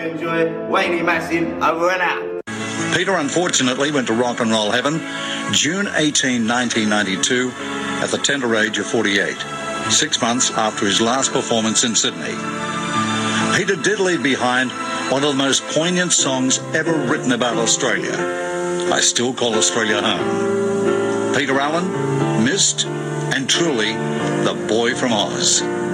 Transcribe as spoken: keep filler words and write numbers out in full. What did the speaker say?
you enjoy. Wayne Massey, over and out. Peter unfortunately went to rock and roll heaven June eighteenth, nineteen ninety-two, at the tender age of forty-eight, six months after his last performance in Sydney. Peter did leave behind one of the most poignant songs ever written about Australia. I Still Call Australia Home. Peter Allen, missed and truly the boy from Oz.